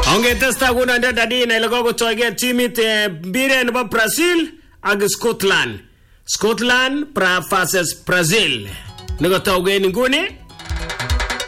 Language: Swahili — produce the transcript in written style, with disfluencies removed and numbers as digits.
Ongetesta kuna ndio dadina ile gogo toge timit bire nebo Brazil ag Scotland. Scotland versus Brazil. Niko toge nguni